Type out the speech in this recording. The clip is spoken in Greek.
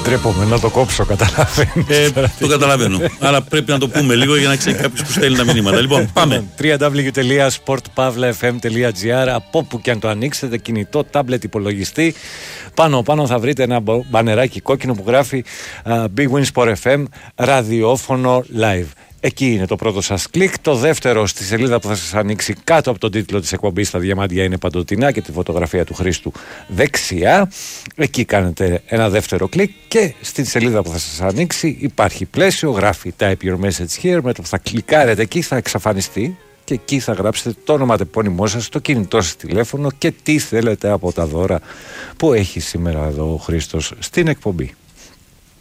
Ντρέπομαι να το κόψω, καταλαβαίνεις. Το καταλαβαίνω. Αλλά πρέπει να το πούμε λίγο για να ξέρει κάποιος που στέλνει τα μηνύματα. Λοιπόν, πάμε. www.sportpavlafm.gr. Από όπου και αν το ανοίξετε, κινητό, τάμπλετ, υπολογιστή, πάνω θα βρείτε ένα μπανεράκι κόκκινο που γράφει Big Win Sport FM ραδιόφωνο live. Εκεί είναι το πρώτο σας κλικ. Το δεύτερο στη σελίδα που θα σας ανοίξει κάτω από τον τίτλο της εκπομπής στα διαμάντια είναι παντοτινά και τη φωτογραφία του Χρήστου δεξιά. Εκεί κάνετε ένα δεύτερο κλικ και στη σελίδα που θα σας ανοίξει υπάρχει πλαίσιο, γράφει Type your message here. Με το που θα κλικάρετε εκεί θα εξαφανιστεί και εκεί θα γράψετε το όνομα, το επώνυμό σας, το κινητό σας τηλέφωνο και τι θέλετε από τα δώρα που έχει σήμερα εδώ ο Χρήστος στην εκπομπή.